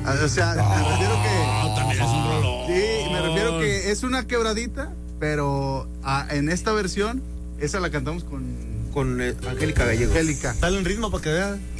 O sea, me refiero que... también es un rolón. Sí, me refiero que es una quebradita, pero en esta versión, esa la cantamos con Angélica Gallegos. Angélica. Dale un ritmo para que vean.